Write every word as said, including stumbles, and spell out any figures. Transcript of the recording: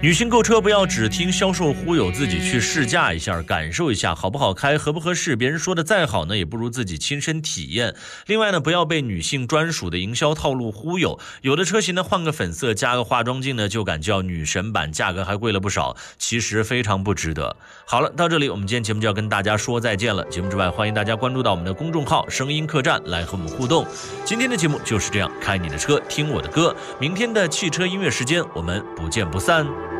女性购车不要只听销售忽悠，自己去试驾一下，感受一下好不好开，合不合适。别人说的再好呢，也不如自己亲身体验。另外呢，不要被女性专属的营销套路忽悠。有的车型呢，换个粉色加个化妆镜呢，就敢叫女神版，价格还贵了不少，其实非常不值得。好了，到这里我们今天节目就要跟大家说再见了。节目之外，欢迎大家关注到我们的公众号声音客栈来和我们互动。今天的节目就是这样，开你的车，听我的歌。明天的汽车音乐时间，我们不见不散。